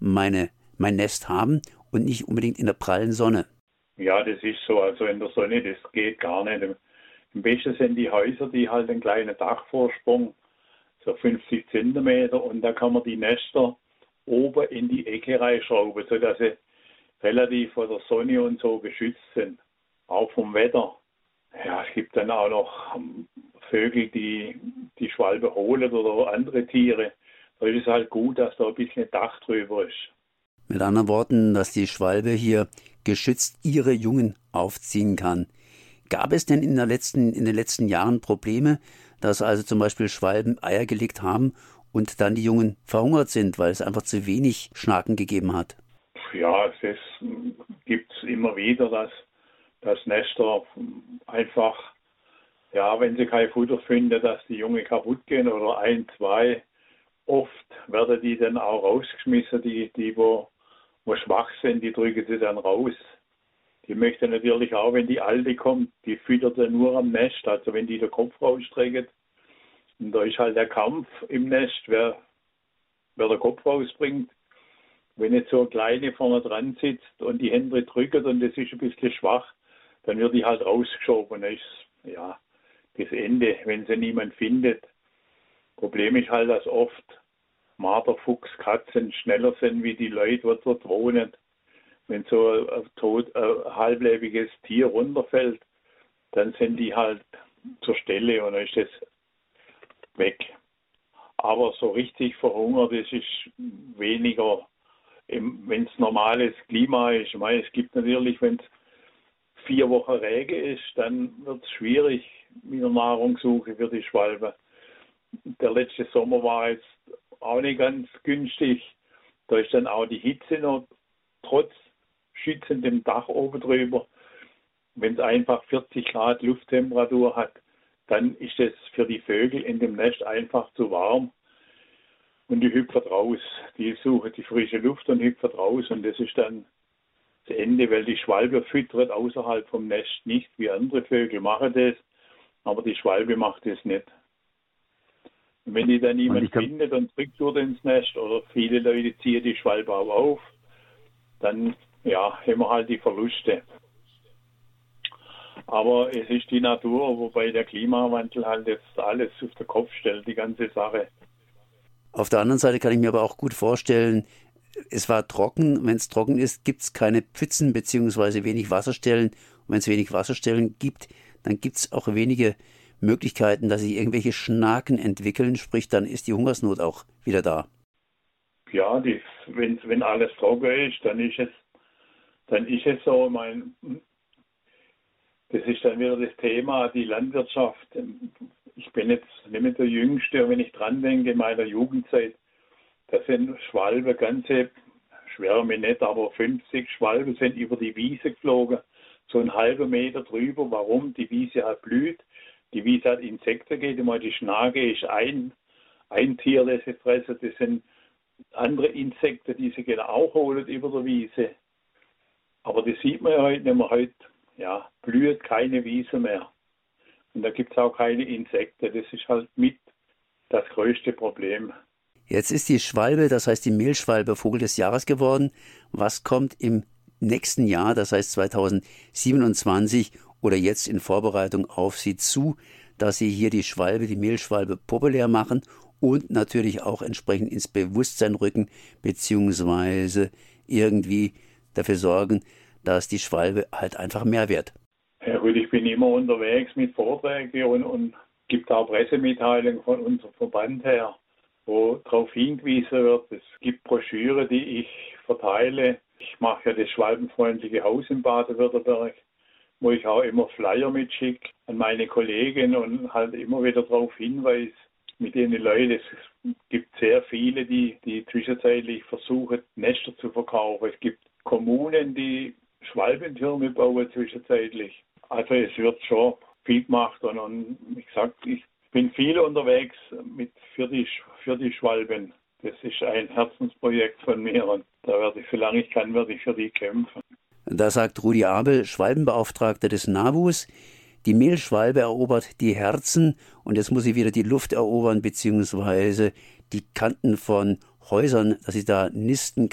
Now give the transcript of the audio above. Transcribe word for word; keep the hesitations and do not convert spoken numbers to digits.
meine, mein Nest haben und nicht unbedingt in der prallen Sonne. Ja, das ist so. Also in der Sonne, das geht gar nicht. Am besten sind die Häuser, die halt einen kleinen Dachvorsprung, so fünfzig Zentimeter, und da kann man die Nester oben in die Ecke reinschrauben, sodass sie relativ von der Sonne und so geschützt sind. Auch vom Wetter. Ja, es gibt dann auch noch Vögel, die die Schwalbe holen oder andere Tiere. Da ist es halt gut, dass da ein bisschen Dach drüber ist. Mit anderen Worten, dass die Schwalbe hier geschützt ihre Jungen aufziehen kann. Gab es denn in, der letzten, in den letzten Jahren Probleme, dass also zum Beispiel Schwalben Eier gelegt haben und dann die Jungen verhungert sind, weil es einfach zu wenig Schnaken gegeben hat? Ja, es gibt es immer wieder, dass, dass Nester einfach, ja, wenn sie kein Futter finden, dass die Jungen kaputt gehen oder ein, zwei. Oft werden die dann auch rausgeschmissen, die, die wo, wo schwach sind, die drücken sie dann raus. Die möchten natürlich auch, wenn die Alte kommt, die füttert dann nur am Nest, also wenn die den Kopf rausstreckt. Und da ist halt der Kampf im Nest, wer, wer den Kopf rausbringt. Wenn jetzt so eine Kleine vorne dran sitzt und die Hände drückt und das ist ein bisschen schwach, dann wird die halt rausgeschoben. Das ist ja das Ende, wenn sie niemand findet. Problem ist halt, dass oft Marder, Fuchs, Katzen schneller sind wie die Leute, die dort wohnen. Wenn so ein, tot, ein halblebiges Tier runterfällt, dann sind die halt zur Stelle und dann ist das weg. Aber so richtig verhungert, das ist weniger, wenn es normales Klima ist. Ich meine, es gibt natürlich, wenn es vier Wochen Regen ist, dann wird es schwierig mit der Nahrungssuche für die Schwalbe. Der letzte Sommer war jetzt auch nicht ganz günstig. Da ist dann auch die Hitze noch trotz schützendem Dach oben drüber. Wenn es einfach vierzig Grad Lufttemperatur hat, dann ist es für die Vögel in dem Nest einfach zu warm. Und die hüpfen raus. Die suchen die frische Luft und hüpfen raus. Und das ist dann das Ende, weil die Schwalbe füttert außerhalb vom Nest nicht, wie andere Vögel machen das. Aber die Schwalbe macht das nicht. Und wenn die dann niemand kann... findet und drückt durch ins Nest, oder viele Leute ziehen die Schwalbe auch auf, dann ja, haben wir halt die Verluste. Aber es ist die Natur, wobei der Klimawandel halt jetzt alles auf den Kopf stellt, die ganze Sache. Auf der anderen Seite kann ich mir aber auch gut vorstellen, es war trocken. Wenn es trocken ist, gibt es keine Pfützen bzw. wenig Wasserstellen. Und wenn es wenig Wasserstellen gibt, dann gibt es auch wenige Möglichkeiten, dass sich irgendwelche Schnaken entwickeln. Sprich, dann ist die Hungersnot auch wieder da. Ja, die, wenn, wenn alles trocken ist, dann ist es, dann ist es so. Mein, das ist dann wieder das Thema, die Landwirtschaft. Ich bin jetzt nicht mehr der Jüngste, wenn ich dran denke, in meiner Jugendzeit, da sind Schwalben, ganze, schwärme nicht, aber fünfzig Schwalben sind über die Wiese geflogen, so einen halben Meter drüber. Warum? Die Wiese hat blüht, die Wiese hat Insekten gegeben, die Schnake ist ein, ein Tier, das sie fressen, das sind andere Insekten, die sie gerne auch holen über der Wiese. Aber das sieht man ja heute nicht mehr. Heute ja, blüht keine Wiese mehr. Und da gibt es auch keine Insekten. Das ist halt mit das größte Problem. Jetzt ist die Schwalbe, das heißt die Mehlschwalbe, Vogel des Jahres geworden. Was kommt im nächsten Jahr, das heißt zweitausendsiebenundzwanzig oder jetzt in Vorbereitung auf Sie zu, dass Sie hier die Schwalbe, die Mehlschwalbe populär machen und natürlich auch entsprechend ins Bewusstsein rücken, beziehungsweise irgendwie dafür sorgen, dass die Schwalbe halt einfach mehr wird? Ja gut, ich bin immer unterwegs mit Vorträgen und, und gibt auch Pressemitteilungen von unserem Verband her, wo darauf hingewiesen wird. Es gibt Broschüren, die ich verteile. Ich mache ja das schwalbenfreundliche Haus in Baden-Württemberg, wo ich auch immer Flyer mitschicke an meine Kollegen und halt immer wieder darauf hinweise, mit denen Leuten. Es gibt sehr viele, die, die zwischenzeitlich versuchen, Nester zu verkaufen. Es gibt Kommunen, die Schwalbentürme bauen zwischenzeitlich. Also es wird schon viel gemacht und, und ich sag, ich bin viel unterwegs mit für die für die Schwalben. Das ist ein Herzensprojekt von mir und da werde ich, solange ich kann, werde ich für die kämpfen. Da sagt Rudi Abel, Schwalbenbeauftragter des NABUs, die Mehlschwalbe erobert die Herzen und jetzt muss sie wieder die Luft erobern, beziehungsweise die Kanten von Häusern, dass sie da nisten